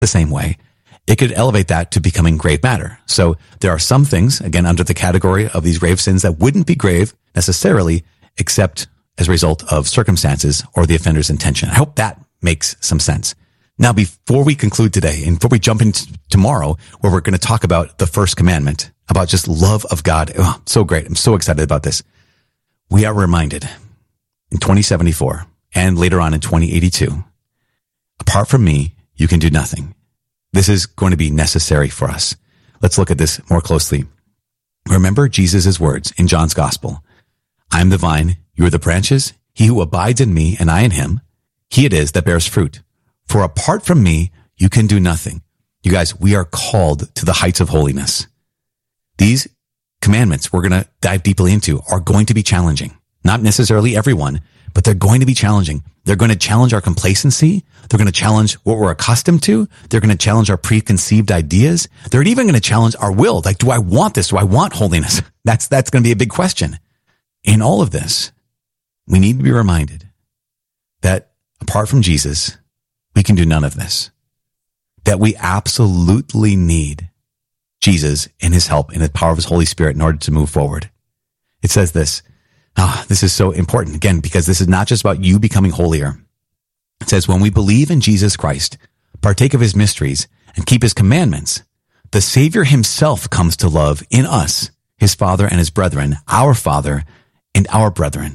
the same way, it could elevate that to becoming grave matter. So there are some things, again, under the category of these grave sins that wouldn't be grave necessarily, except as a result of circumstances or the offender's intention. I hope that makes some sense. Now, before we conclude today and before we jump into tomorrow, where we're going to talk about the first commandment, about just love of God. Oh, so great. I'm so excited about this. We are reminded in 2074 and later on in 2082, apart from me, you can do nothing. This is going to be necessary for us. Let's look at this more closely. Remember Jesus' words in John's gospel. I am the vine, you are the branches. He who abides in me and I in him, he it is that bears fruit. For apart from me, you can do nothing. You guys, we are called to the heights of holiness. These commandments we're going to dive deeply into are going to be challenging. Not necessarily everyone, but they're going to be challenging. They're going to challenge our complacency. They're going to challenge what we're accustomed to. They're going to challenge our preconceived ideas. They're even going to challenge our will. Like, do I want this? Do I want holiness? That's going to be a big question. In all of this, we need to be reminded that apart from Jesus, we can do none of this. That we absolutely need Jesus and his help and the power of his Holy Spirit in order to move forward. It says this. This is so important, again, because this is not just about you becoming holier. It says, when we believe in Jesus Christ, partake of his mysteries, and keep his commandments, the Savior himself comes to love in us, his Father and his brethren, our Father and our brethren.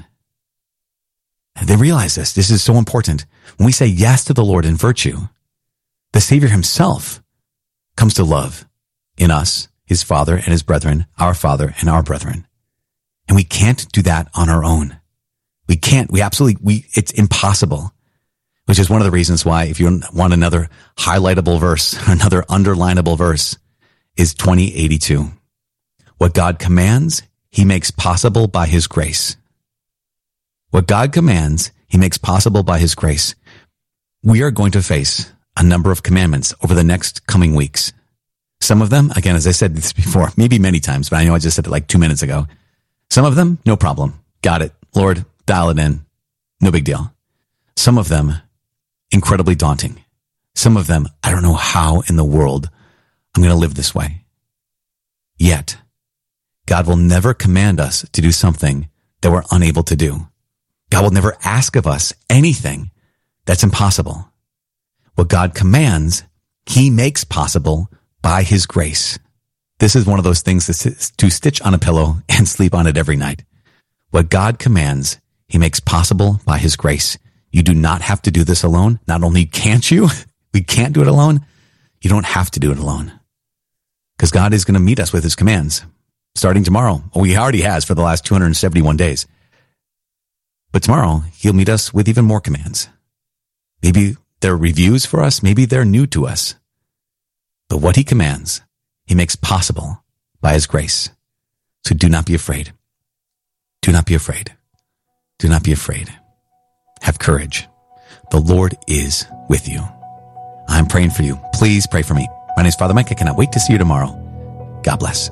And they realize this. This is so important. When we say yes to the Lord in virtue, the Savior himself comes to love in us, his Father and his brethren, our Father and our brethren. And we can't do that on our own. We can't. It's impossible. Which is one of the reasons why, if you want another highlightable verse, another underlinable verse, is 2082. What God commands, he makes possible by his grace. What God commands, he makes possible by his grace. We are going to face a number of commandments over the next coming weeks. Some of them, again, as I said this before, maybe many times, but I know I just said it like 2 minutes ago. Some of them, no problem. Got it. Lord, dial it in. No big deal. Some of them, incredibly daunting. Some of them, I don't know how in the world I'm going to live this way. Yet, God will never command us to do something that we're unable to do. God will never ask of us anything that's impossible. What God commands, he makes possible by his grace. This is one of those things to stitch on a pillow and sleep on it every night. What God commands, he makes possible by his grace. You do not have to do this alone. Not only can't you, we can't do it alone, you don't have to do it alone. Because God is going to meet us with his commands starting tomorrow. Well, he already has for the last 271 days. But tomorrow, he'll meet us with even more commands. Maybe they're reviews for us. Maybe they're new to us. But what he commands, he makes possible by his grace. So do not be afraid. Do not be afraid. Do not be afraid. Have courage. The Lord is with you. I'm praying for you. Please pray for me. My name is Father Mike. I cannot wait to see you tomorrow. God bless.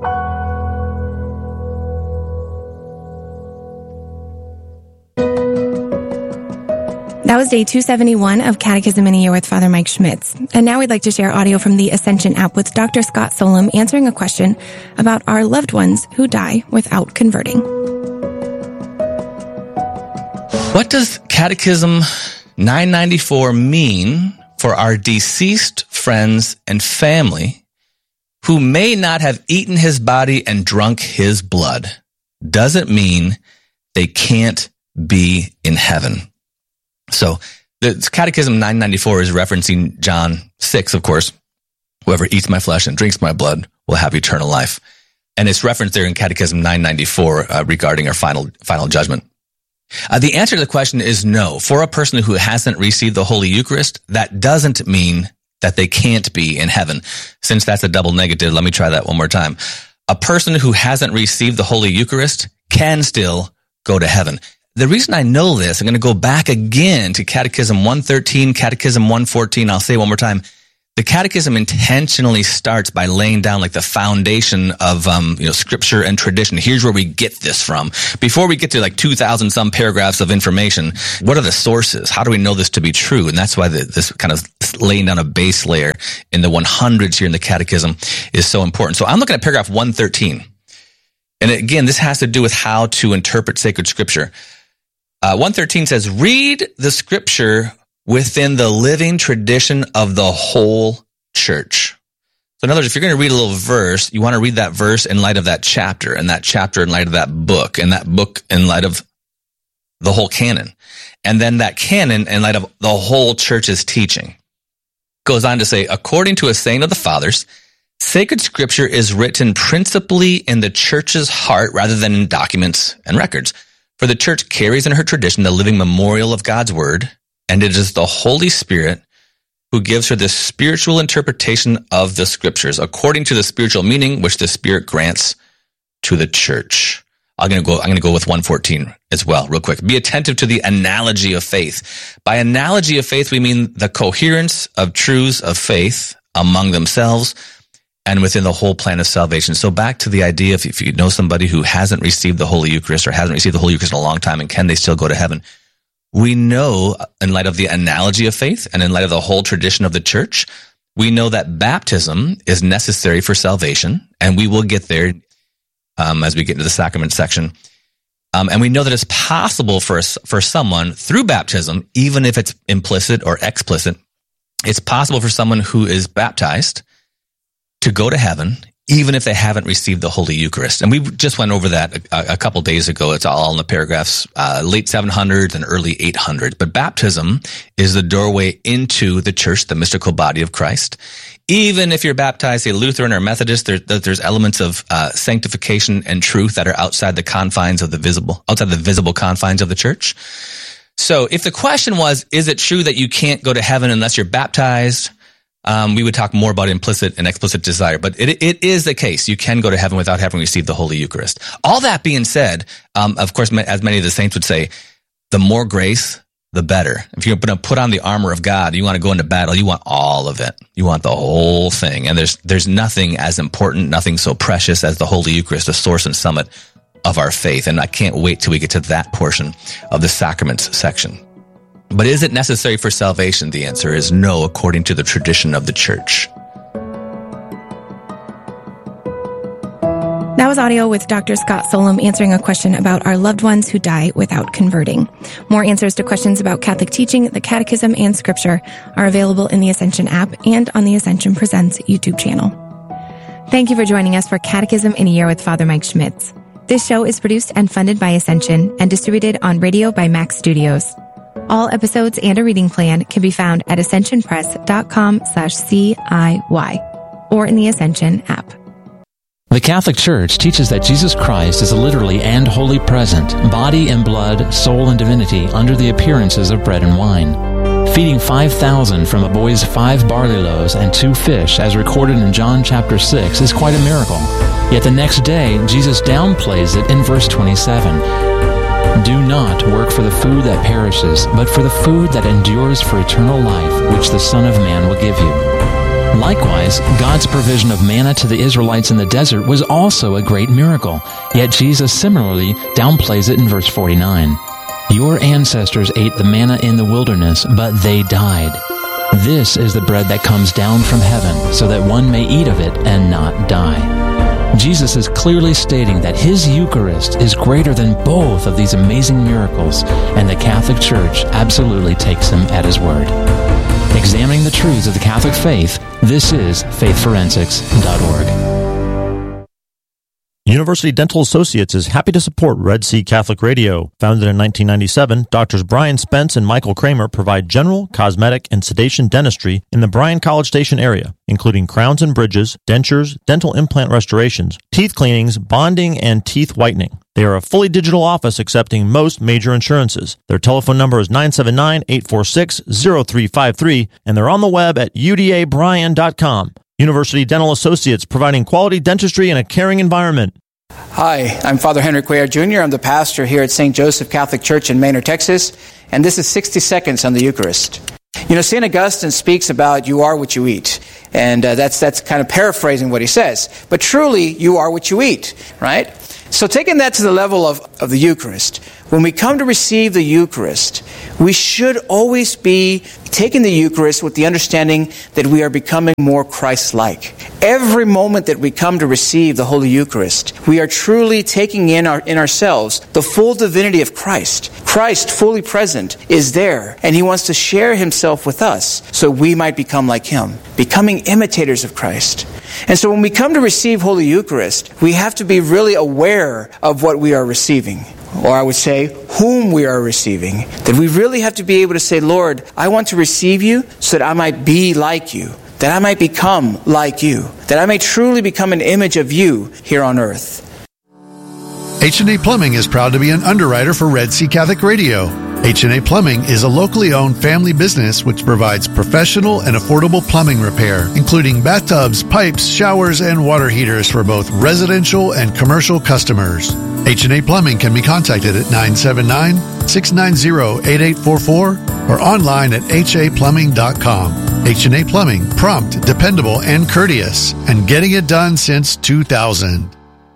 That was day 271 of Catechism in a Year with Father Mike Schmitz. And now we'd like to share audio from the Ascension app with Dr. Scott Solem answering a question about our loved ones who die without converting. What does Catechism 994 mean for our deceased friends and family who may not have eaten his body and drunk his blood? Does it mean they can't be in heaven? So the Catechism 994 is referencing John 6, of course. Whoever eats my flesh and drinks my blood will have eternal life. And it's referenced there in Catechism 994 regarding our final judgment. The answer to the question is no. For a person who hasn't received the Holy Eucharist, that doesn't mean that they can't be in heaven. Since that's a double negative, let me try that one more time. A person who hasn't received the Holy Eucharist can still go to heaven. The reason I know this, I'm going to go back again to Catechism 113, Catechism 114. I'll say it one more time. the catechism intentionally starts by laying down like the foundation of, scripture and tradition. Here's where we get this from. Before we get to like 2,000 some paragraphs of information, what are the sources? How do we know this to be true? And that's why this kind of laying down a base layer in the 100s here in the catechism is so important. So I'm looking at paragraph 113. And again, this has to do with how to interpret sacred scripture. 113 says, read the scripture within the living tradition of the whole church. So in other words, if you're going to read a little verse, you want to read that verse in light of that chapter, and that chapter in light of that book, and that book in light of the whole canon, and then that canon in light of the whole church's teaching. Goes on to say, according to a saying of the fathers, sacred scripture is written principally in the church's heart rather than in documents and records. For the church carries in her tradition the living memorial of God's word, and it is the Holy Spirit who gives her the spiritual interpretation of the scriptures, according to the spiritual meaning which the Spirit grants to the church. I'm going to go with 114 as well, real quick. Be attentive to the analogy of faith. By analogy of faith, we mean the coherence of truths of faith among themselves and within the whole plan of salvation. So back to the idea, if you know somebody who hasn't received the Holy Eucharist or hasn't received the Holy Eucharist in a long time, and can they still go to heaven? We know, in light of the analogy of faith and in light of the whole tradition of the church, we know that baptism is necessary for salvation, and we will get there as we get into the sacrament section. And we know that it's possible for someone through baptism, even if it's implicit or explicit, it's possible for someone who is baptized to go to heaven, even if they haven't received the Holy Eucharist. And we just went over that a couple days ago. It's all in the paragraphs, late 700s and early 800s. But baptism is the doorway into the church, the mystical body of Christ. Even if you're baptized, say Lutheran or Methodist, there's elements of sanctification and truth that are outside the visible confines of the church. So if the question was, is it true that you can't go to heaven unless you're baptized? We would talk more about implicit and explicit desire, but it is the case. You can go to heaven without having received the Holy Eucharist. All that being said, of course, as many of the saints would say, the more grace, the better. If you're going to put on the armor of God, you want to go into battle, you want all of it. You want the whole thing. And there's nothing as important, nothing so precious as the Holy Eucharist, the source and summit of our faith. And I can't wait till we get to that portion of the sacraments section. But is it necessary for salvation? The answer is no, according to the tradition of the church. That was audio with Dr. Scott Solem answering a question about our loved ones who die without converting. More answers to questions about Catholic teaching, the Catechism, and Scripture are available in the Ascension app and on the Ascension Presents YouTube channel. Thank you for joining us for Catechism in a Year with Father Mike Schmitz. This show is produced and funded by Ascension and distributed on radio by Max Studios. All episodes and a reading plan can be found at ascensionpress.com/CIY or in the Ascension app. The Catholic Church teaches that Jesus Christ is literally and wholly present, body and blood, soul and divinity, under the appearances of bread and wine. Feeding 5,000 from a boy's 5 barley loaves and 2 fish, as recorded in John chapter 6, is quite a miracle. Yet the next day, Jesus downplays it in verse 27. Do not work for the food that perishes, but for the food that endures for eternal life, which the Son of Man will give you. Likewise, God's provision of manna to the Israelites in the desert was also a great miracle, yet Jesus similarly downplays it in verse 49. Your ancestors ate the manna in the wilderness, but they died. This is the bread that comes down from heaven, so that one may eat of it and not die. Jesus is clearly stating that His Eucharist is greater than both of these amazing miracles, and the Catholic Church absolutely takes Him at His word. Examining the truths of the Catholic faith, this is faithforensics.org. University Dental Associates is happy to support Red Sea Catholic Radio. Founded in 1997, Doctors Brian Spence and Michael Kramer provide general, cosmetic, and sedation dentistry in the Bryan College Station area, including crowns and bridges, dentures, dental implant restorations, teeth cleanings, bonding, and teeth whitening. They are a fully digital office accepting most major insurances. Their telephone number is 979-846-0353, and they're on the web at udabryan.com. University Dental Associates, providing quality dentistry in a caring environment. Hi, I'm Father Henry Cuellar Jr. I'm the pastor here at St. Joseph Catholic Church in Manor, Texas, and this is 60 Seconds on the Eucharist. You know, St. Augustine speaks about you are what you eat. And that's kind of paraphrasing what he says. But truly, you are what you eat, right? So taking that to the level of the Eucharist, when we come to receive the Eucharist, we should always be taking the Eucharist with the understanding that we are becoming more Christ-like. Every moment that we come to receive the Holy Eucharist, we are truly taking in ourselves the full divinity of Christ. Christ, fully present, is there, and he wants to share himself with us so we might become like him, becoming imitators of Christ. And so when we come to receive Holy Eucharist, we have to be really aware of what we are receiving. Or I would say, whom we are receiving. That we really have to be able to say, Lord, I want to receive you so that I might be like you. That I might become like you. That I may truly become an image of you here on earth. H&A Plumbing is proud to be an underwriter for Red Sea Catholic Radio. H&A Plumbing is a locally owned family business which provides professional and affordable plumbing repair, including bathtubs, pipes, showers, and water heaters for both residential and commercial customers. H&A Plumbing can be contacted at 979-690-8844 or online at haplumbing.com. H&A Plumbing, prompt, dependable, and courteous, and getting it done since 2000.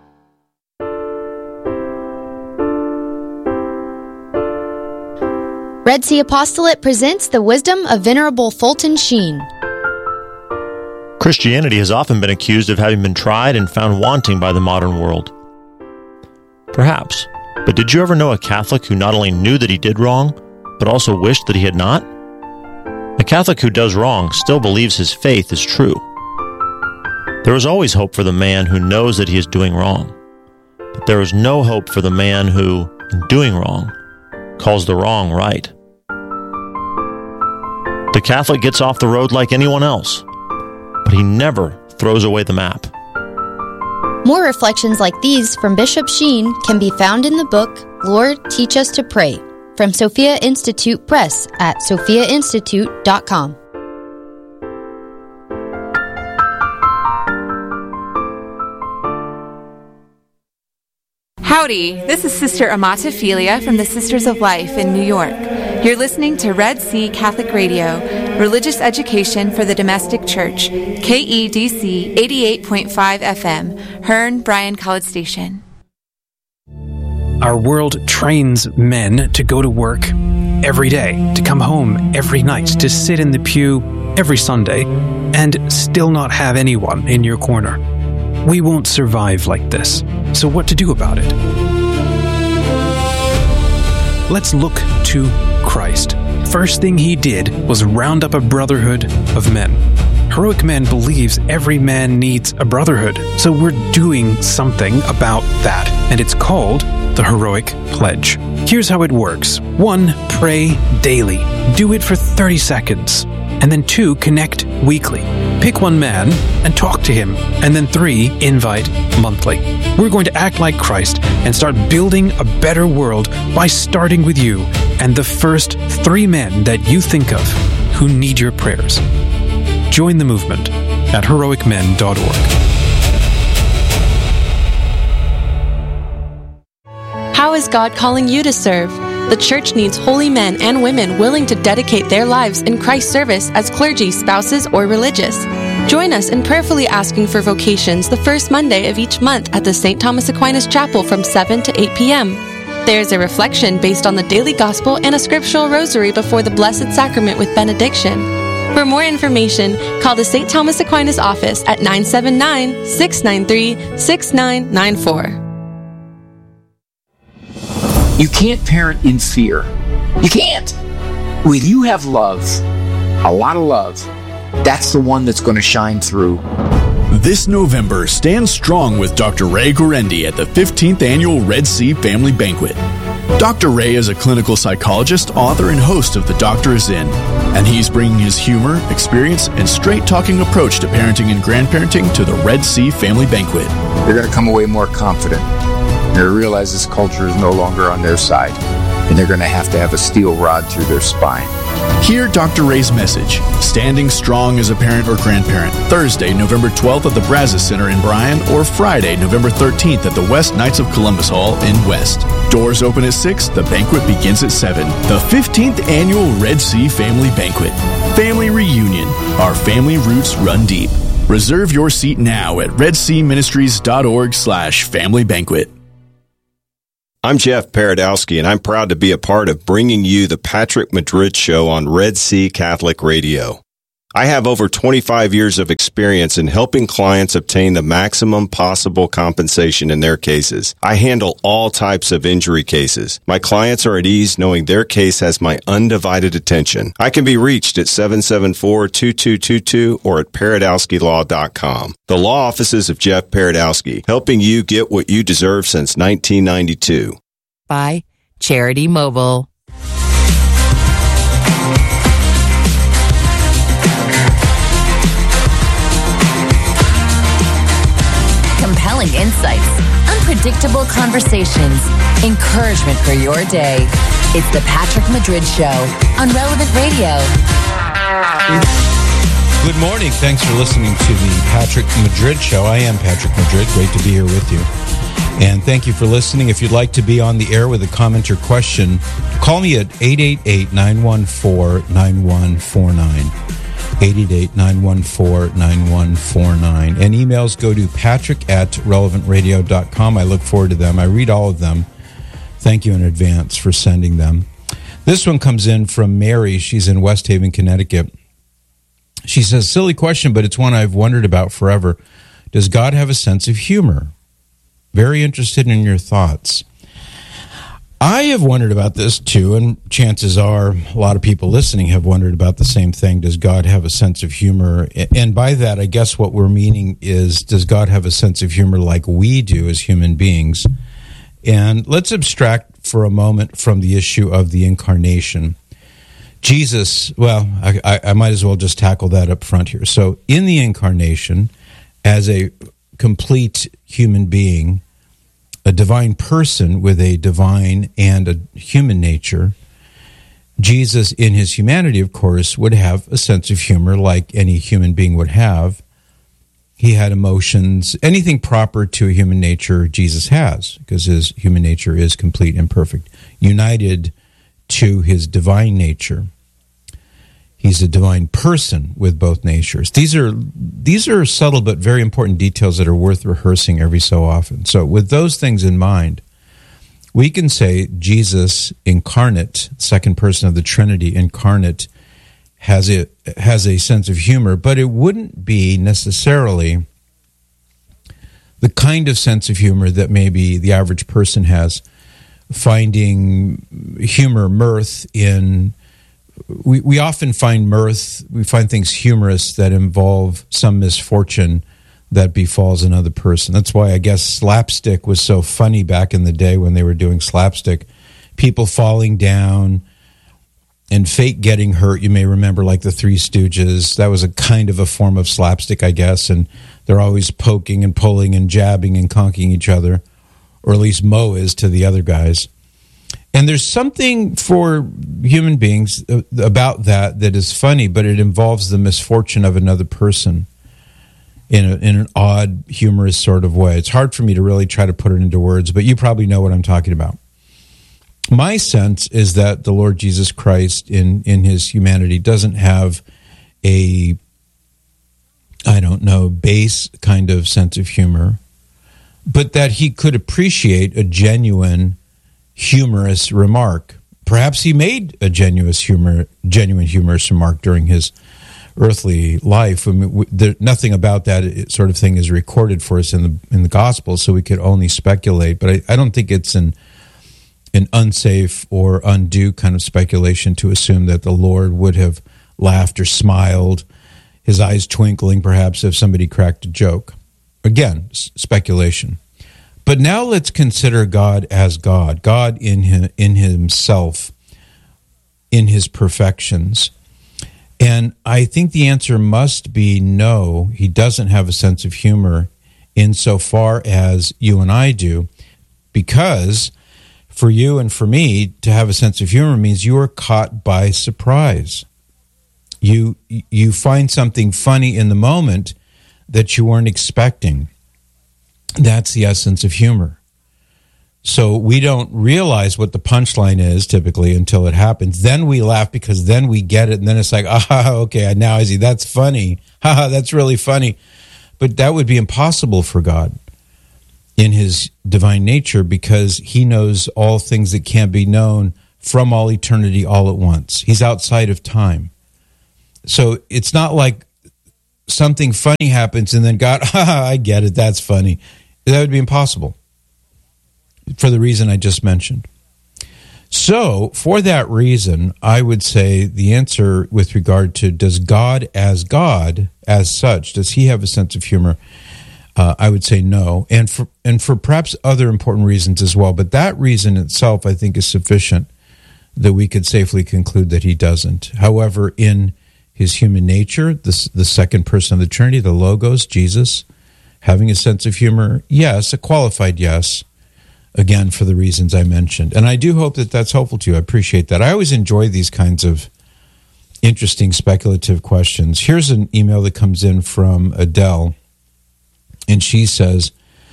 Red Sea Apostolate presents the wisdom of Venerable Fulton Sheen. Christianity has often been accused of having been tried and found wanting by the modern world. Perhaps, but did you ever know a Catholic who not only knew that he did wrong, but also wished that he had not? A Catholic who does wrong still believes his faith is true. There is always hope for the man who knows that he is doing wrong, but there is no hope for the man who, in doing wrong, calls the wrong right. The Catholic gets off the road like anyone else, but he never throws away the map. More reflections like these from Bishop Sheen can be found in the book, Lord, Teach Us to Pray, from Sophia Institute Press at sophiainstitute.com. Howdy, this is Sister Amata Philia from the Sisters of Life in New York. You're listening to Red Sea Catholic Radio, religious education for the domestic church, KEDC 88.5 FM, Hearn, Bryan College Station. Our world trains men to go to work every day, to come home every night, to sit in the pew every Sunday, and still not have anyone in your corner. We won't survive like this. So what to do about it? Let's look to Christ. First thing he did was round up a brotherhood of men. Heroic Men believes every man needs a brotherhood, so we're doing something about that, and it's called the Heroic Pledge. Here's how it works. 1, pray daily. Do it for 30 seconds. And then 2, connect weekly. Pick one man and talk to him. And then 3, invite monthly. We're going to act like Christ and start building a better world by starting with you and the first 3 men that you think of who need your prayers. Join the movement at heroicmen.org. How is God calling you to serve? The church needs holy men and women willing to dedicate their lives in Christ's service as clergy, spouses, or religious. Join us in prayerfully asking for vocations the first Monday of each month at the St. Thomas Aquinas Chapel from 7 to 8 p.m. There's a reflection based on the daily gospel and a scriptural rosary before the Blessed Sacrament with benediction. For more information, call the St. Thomas Aquinas office at 979-693-6994. You can't parent in fear. You can't. When you have love, a lot of love, that's the one that's going to shine through. This November, stand strong with Dr. Ray Guarendi at the 15th Annual Red Sea Family Banquet. Dr. Ray is a clinical psychologist, author, and host of The Doctor Is In, and he's bringing his humor, experience, and straight-talking approach to parenting and grandparenting to the Red Sea Family Banquet. They're going to come away more confident. They realize this culture is no longer on their side, and they're going to have a steel rod through their spine. Hear Dr. Ray's message, Standing Strong as a Parent or Grandparent, Thursday, November 12th at the Brazos Center in Bryan, or Friday, November 13th at the West Knights of Columbus Hall in West. Doors open at 6, the banquet begins at 7. The 15th Annual Red Sea Family Banquet. Family Reunion. Our family roots run deep. Reserve your seat now at redseaministries.org/family banquet. I'm Jeff Paradowski, and I'm proud to be a part of bringing you the Patrick Madrid Show on Red Sea Catholic Radio. I have over 25 years of experience in helping clients obtain the maximum possible compensation in their cases. I handle all types of injury cases. My clients are at ease knowing their case has my undivided attention. I can be reached at 774-2222 or at paradowskilaw.com. The law offices of Jeff Paradowski, helping you get what you deserve since 1992. By Charity Mobile. Compelling insights, unpredictable conversations, encouragement for your day. It's the Patrick Madrid Show on Relevant Radio. Good morning. Thanks for listening to the Patrick Madrid Show. I am Patrick Madrid. Great to be here with you. And thank you for listening. If you'd like to be on the air with a comment or question, call me at 888-914-9149. 888-914-9149. And emails go to patrick@relevantradio.com. I look forward to them. I read all of them. Thank you in advance for sending them. This one comes in from Mary. She's in West Haven, Connecticut. She says, silly question, but it's one I've wondered about forever. Does God have a sense of humor? Very interested in your thoughts. I have wondered about this too, and chances are a lot of people listening have wondered about the same thing. Does God have a sense of humor? And by that, I guess what we're meaning is, does God have a sense of humor like we do as human beings? And let's abstract for a moment from the issue of the incarnation. Jesus, well, I might as well just tackle that up front here. So in the incarnation, as a complete human being, a divine person with a divine and a human nature, Jesus, in his humanity, of course, would have a sense of humor like any human being would have. He had emotions, anything proper to a human nature Jesus has, because his human nature is complete and perfect, united to his divine nature. He's a divine person with both natures. These are subtle but very important details that are worth rehearsing every so often. So with those things in mind, we can say Jesus incarnate, second person of the Trinity incarnate, has a sense of humor, but it wouldn't be necessarily the kind of sense of humor that maybe the average person has, finding humor, mirth in... We often find mirth, we find things humorous that involve some misfortune that befalls another person. That's why I guess slapstick was so funny back in the day when they were doing slapstick. People falling down and fake getting hurt. You may remember like the Three Stooges. That was a kind of a form of slapstick, I guess. And they're always poking and pulling and jabbing and conking each other. Or at least Mo is to the other guys. And there's something for human beings about that is funny, but it involves the misfortune of another person in an odd, humorous sort of way. It's hard for me to really try to put it into words, but you probably know what I'm talking about. My sense is that the Lord Jesus Christ in his humanity doesn't have a, base kind of sense of humor, but that he could appreciate a genuine humorous remark. Perhaps he made a genuine humorous remark during his earthly life. I mean, nothing about that sort of thing is recorded for us in the gospel, so we could only speculate. But I don't think it's an unsafe or undue kind of speculation to assume that the Lord would have laughed or smiled, his eyes twinkling perhaps if somebody cracked a joke. Again, speculation. But now let's consider God as God, God in himself, in his perfections. And I think the answer must be no, he doesn't have a sense of humor insofar as you and I do, because For you and for me, to have a sense of humor means you are caught by surprise. You find something funny in the moment that you weren't expecting. That's the essence of humor. So we don't realize what the punchline is typically until it happens. Then we laugh because then we get it, and then it's like, okay, now I see, that's funny. That's really funny. But that would be impossible for God in his divine nature, because he knows all things that can't be known from all eternity all at once. He's outside of time. So it's not like something funny happens and then God, I get it, that's funny. That would be impossible for the reason I just mentioned. So for that reason, I would say the answer with regard to does God as such, does he have a sense of humor? I would say no, and for perhaps other important reasons as well. But that reason itself, I think, is sufficient that we could safely conclude that he doesn't. However, in his human nature, the second person of the Trinity, the Logos, Jesus, having a sense of humor, yes, a qualified yes, again, for the reasons I mentioned. And I do hope that that's helpful to you. I appreciate that. I always enjoy these kinds of interesting speculative questions. Here's an email that comes in from Adele. And she says,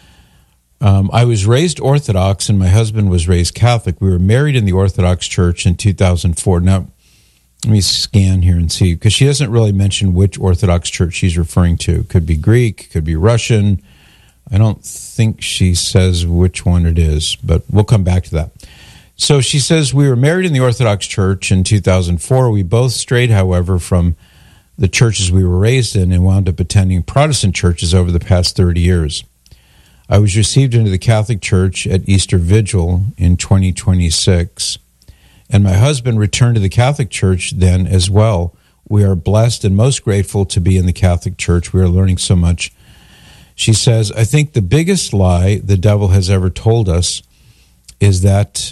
I was raised Orthodox and my husband was raised Catholic. We were married in the Orthodox Church in 2004. Now, let me scan here and see, because she doesn't really mention which Orthodox Church she's referring to. Could be Greek, could be Russian. I don't think she says which one it is, but we'll come back to that. So she says, we were married in the Orthodox Church in 2004. We both strayed, however, from the churches we were raised in and wound up attending Protestant churches over the past 30 years. I was received into the Catholic Church at Easter Vigil in 2026, and my husband returned to the Catholic Church then as well. We are blessed and most grateful to be in the Catholic Church. We are learning so much. She says, I think the biggest lie the devil has ever told us is that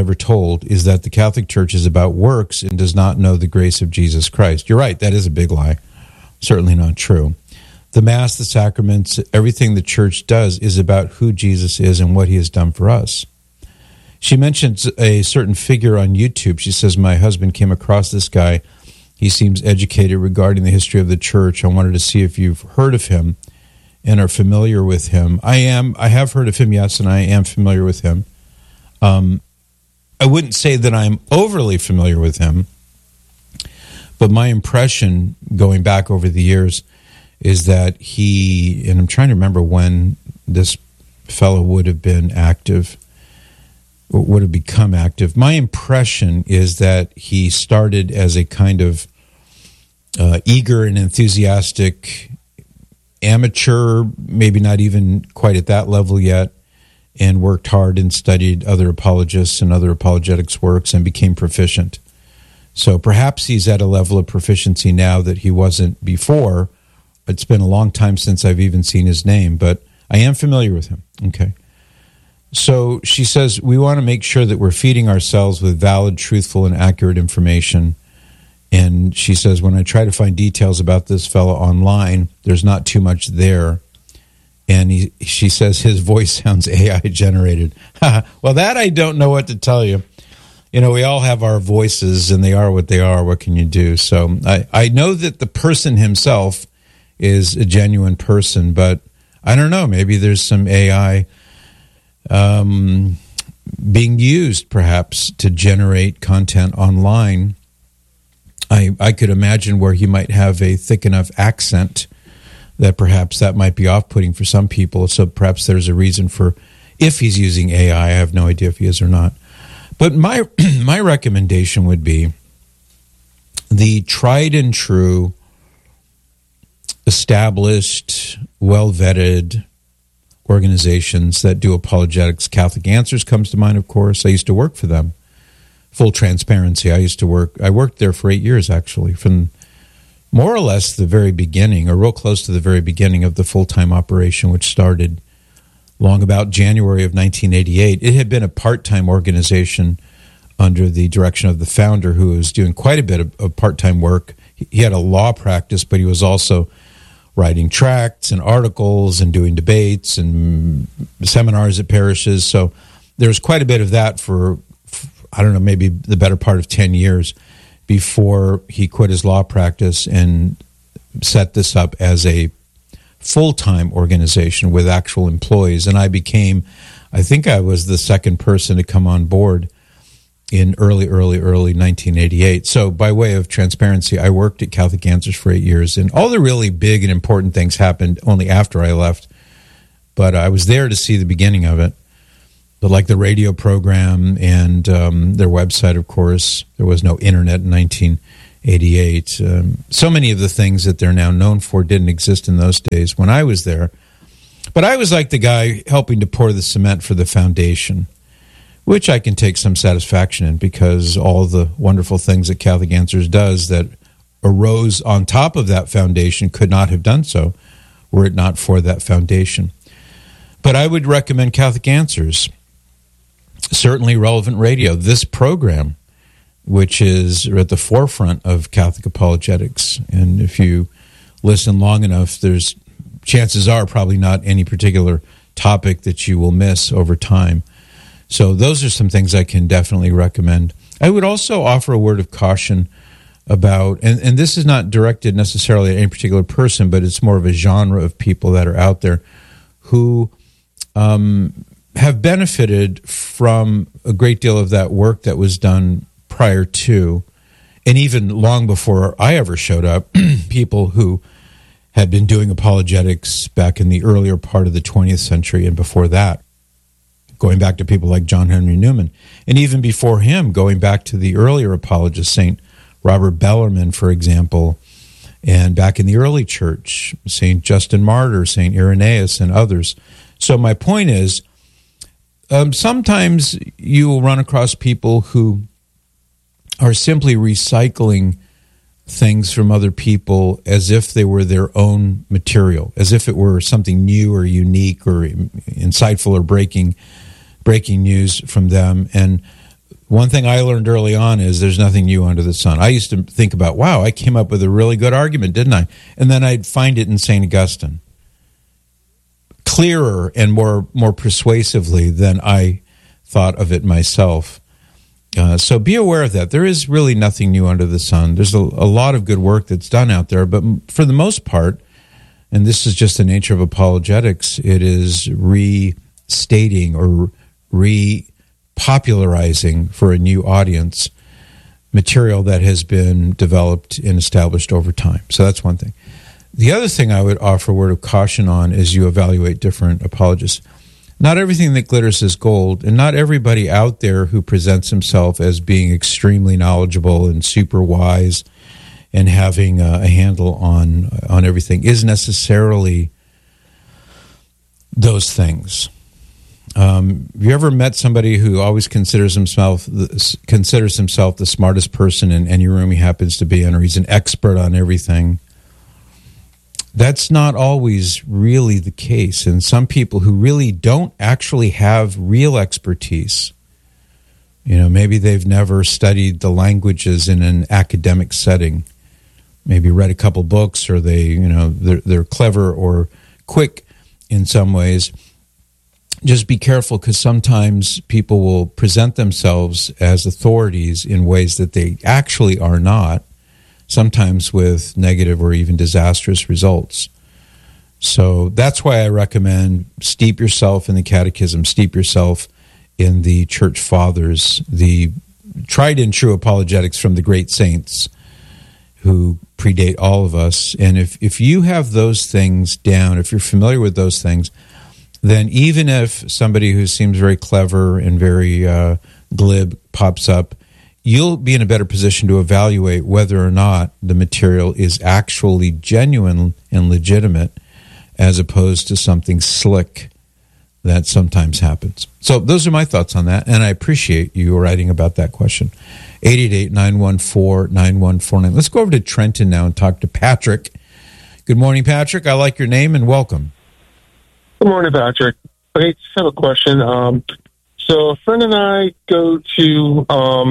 the Catholic Church is about works and does not know the grace of Jesus Christ. You're right, that is a big lie. Certainly not true. The Mass, the sacraments, everything the Church does is about who Jesus is and what he has done for us. She mentions a certain figure on YouTube. She says, my husband came across this guy. He seems educated regarding the history of the Church. I wanted to see if you've heard of him and are familiar with him. I have heard of him, yes, and I am familiar with him. I wouldn't say that I'm overly familiar with him, but my impression going back over the years is that and I'm trying to remember when this fellow would have been active, or would have become active. My impression is that he started as a kind of eager and enthusiastic amateur, maybe not even quite at that level yet, and worked hard and studied other apologists and other apologetics works and became proficient. So perhaps he's at a level of proficiency now that he wasn't before. It's been a long time since I've even seen his name, but I am familiar with him. Okay. So she says, we want to make sure that we're feeding ourselves with valid, truthful, and accurate information. And she says, when I try to find details about this fellow online, there's not too much there. And she says his voice sounds AI generated. Well, that I don't know what to tell you. You know, we all have our voices and they are what they are. What can you do? So I know that the person himself is a genuine person, but I don't know. Maybe there's some AI being used perhaps to generate content online. I could imagine where he might have a thick enough accent that perhaps that might be off-putting for some people. So perhaps there's a reason for, if he's using AI, I have no idea if he is or not. But my recommendation would be the tried and true, established, well-vetted organizations that do apologetics. Catholic Answers comes to mind, of course. I used to work for them. Full transparency, I worked there for 8 years, actually, from more or less the very beginning, or real close to the very beginning of the full-time operation, which started long about January of 1988. It had been a part-time organization under the direction of the founder, who was doing quite a bit of part-time work. He had a law practice, but he was also writing tracts and articles and doing debates and seminars at parishes. So was quite a bit of that for, I don't know, maybe the better part of 10 years before he quit his law practice and set this up as a full-time organization with actual employees. And I think I was the second person to come on board in early 1988. So by way of transparency, I worked at Catholic Answers for 8 years, and all the really big and important things happened only after I left. But I was there to see the beginning of it. But like the radio program and their website, of course, there was no internet in 1988. So many of the things that they're now known for didn't exist in those days when I was there. But I was like the guy helping to pour the cement for the foundation, which I can take some satisfaction in, because all the wonderful things that Catholic Answers does that arose on top of that foundation could not have done so were it not for that foundation. But I would recommend Catholic Answers. Certainly Relevant Radio, this program, which is at the forefront of Catholic apologetics. And if you listen long enough, there's chances are probably not any particular topic that you will miss over time. So those are some things I can definitely recommend. I would also offer a word of caution about, and this is not directed necessarily at any particular person, but it's more of a genre of people that are out there who have benefited from a great deal of that work that was done prior to, and even long before I ever showed up, people who had been doing apologetics back in the earlier part of the 20th century and before that, going back to people like John Henry Newman. And even before him, going back to the earlier apologists, St. Robert Bellarmine, for example, and back in the early church, St. Justin Martyr, St. Irenaeus, and others. So my point is, sometimes you will run across people who are simply recycling things from other people as if they were their own material, as if it were something new or unique or insightful or breaking news from them. And one thing I learned early on is there's nothing new under the sun. I used to think about, wow, I came up with a really good argument, didn't I? And then I'd find it in St. Augustine, clearer and more persuasively than I thought of it myself. So be aware of that. There is really nothing new under the sun. There's a lot of good work that's done out there, but for the most part, and this is just the nature of apologetics, it is restating or repopularizing for a new audience material that has been developed and established over time. So that's one thing. The other thing I would offer a word of caution on as you evaluate different apologists. Not everything that glitters is gold, and not everybody out there who presents himself as being extremely knowledgeable and super wise and having a handle on everything is necessarily those things. Have you ever met somebody who always considers himself the smartest person in any room he happens to be in, or he's an expert on everything? That's not always really the case. And some people who really don't actually have real expertise, maybe they've never studied the languages in an academic setting, maybe read a couple books, or they're clever or quick in some ways. Just be careful, because sometimes people will present themselves as authorities in ways that they actually are not, sometimes with negative or even disastrous results. So that's why I recommend steep yourself in the catechism, steep yourself in the church fathers, the tried and true apologetics from the great saints who predate all of us. And if you have those things down, if you're familiar with those things, then even if somebody who seems very clever and very glib pops up, you'll be in a better position to evaluate whether or not the material is actually genuine and legitimate, as opposed to something slick that sometimes happens. So those are my thoughts on that, and I appreciate you writing about that question. 888-914-9149. Let's go over to Trenton now and talk to Patrick. Good morning, Patrick. I like your name, and welcome. Good morning, Patrick. I just have a question. So a friend and I go to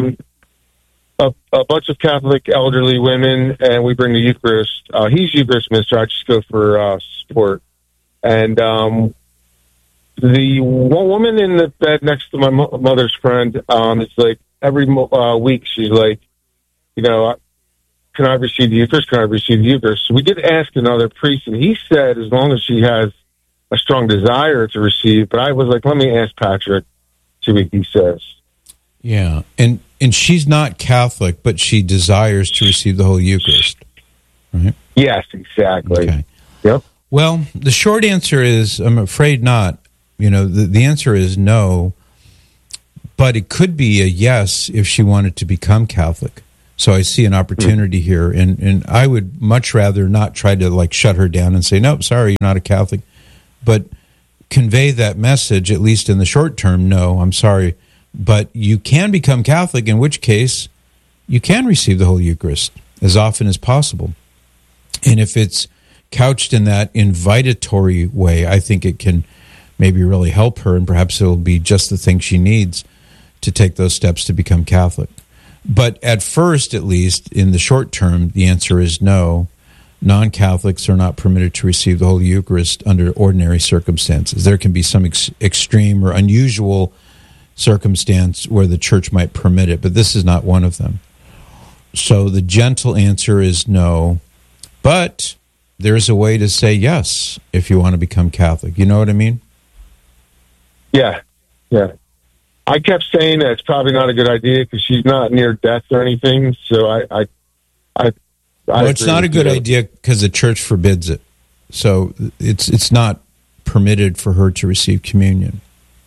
a bunch of Catholic elderly women, and we bring the Eucharist. He's Eucharist minister. I just go for support. And the one woman in the bed next to my mother's friend is like every week she's like, you know, can I receive the Eucharist? Can I receive the Eucharist? So we did ask another priest, and he said as long as she has a strong desire to receive. But I was like, let me ask Patrick, see what he says. Yeah, and she's not Catholic, but she desires to receive the Holy Eucharist, right? Yes, exactly. Okay. Yep. Well, the short answer is, I'm afraid not. You know, the answer is no, but it could be a yes if she wanted to become Catholic. So I see an opportunity here, and I would much rather not try to like shut her down and say, nope, sorry, you're not a Catholic, but convey that message, at least in the short term, no, I'm sorry, but you can become Catholic, in which case you can receive the Holy Eucharist as often as possible. And if it's couched in that invitatory way, I think it can maybe really help her, and perhaps it'll be just the thing she needs to take those steps to become Catholic. But at first, at least, in the short term, the answer is no. Non-Catholics are not permitted to receive the Holy Eucharist under ordinary circumstances. There can be some extreme or unusual circumstance where the church might permit it, but this is not one of them. So the gentle answer is no, but there's a way to say yes if you want to become Catholic. You know what I mean? Yeah. I kept saying that it's probably not a good idea because she's not near death or anything. So I well, it's not a good idea because the church forbids it. So it's not permitted for her to receive communion.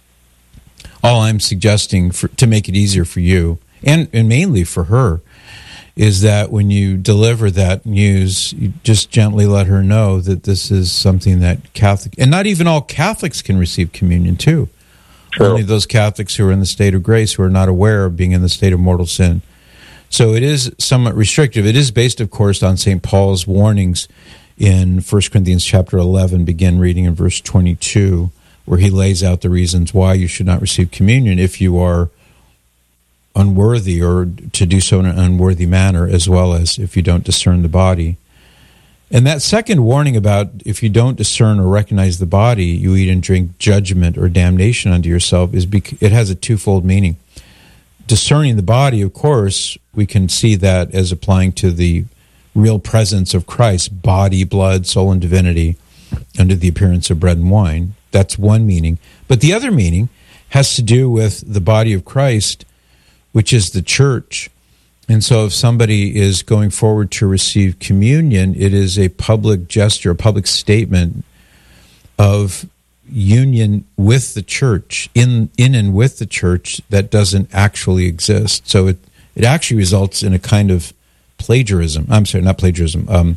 All I'm suggesting to make it easier for you and mainly for her is that when you deliver that news, you just gently let her know that this is something that Catholic, and not even all Catholics can receive communion too. True. Only those Catholics who are in the state of grace, who are not aware of being in the state of mortal sin. So it is somewhat restrictive. It is based, of course, on St. Paul's warnings in 1 Corinthians chapter 11, begin reading in verse 22, where he lays out the reasons why you should not receive communion if you are unworthy, or to do so in an unworthy manner, as well as if you don't discern the body. And that second warning about if you don't discern or recognize the body, you eat and drink judgment or damnation unto yourself, it has a twofold meaning. Discerning the body, of course, we can see that as applying to the real presence of Christ, body, blood, soul, and divinity, under the appearance of bread and wine. That's one meaning. But the other meaning has to do with the body of Christ, which is the church. And so if somebody is going forward to receive communion, it is a public gesture, a public statement of union with the church, in and with the church, that doesn't actually exist. So it actually results in a kind of plagiarism. I'm sorry, not plagiarism.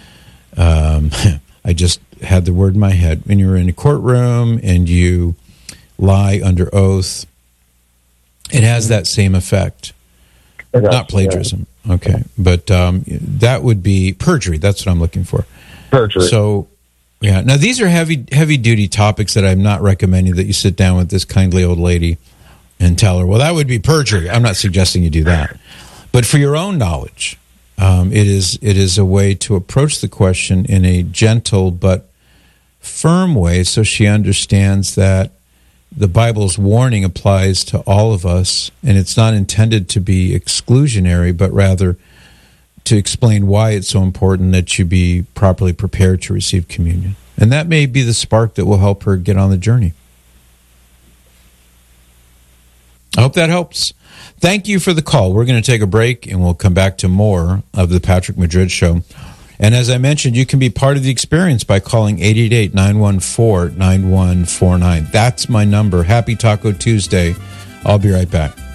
I just had the word in my head. When you're in a courtroom and you lie under oath, it has that same effect. Not plagiarism. Okay. But that would be perjury. That's what I'm looking for. Perjury. So, yeah. Now, these are heavy-duty topics that I'm not recommending that you sit down with this kindly old lady and tell her, well, that would be perjury. I'm not suggesting you do that. But for your own knowledge, it is a way to approach the question in a gentle but firm way, so she understands that the Bible's warning applies to all of us, and it's not intended to be exclusionary, but rather to explain why it's so important that you be properly prepared to receive communion. And that may be the spark that will help her get on the journey. I hope that helps. Thank you for the call. We're going to take a break, and we'll come back to more of the Patrick Madrid Show. And as I mentioned, you can be part of the experience by calling 888-914-9149. That's my number. Happy Taco Tuesday. I'll be right back.